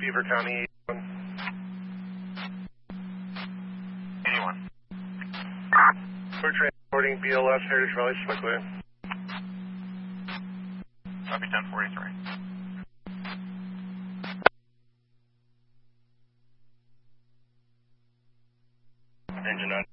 Beaver County. 81. We're transporting BLS Heritage Valley Smithway. Copy 1043. Engine 9.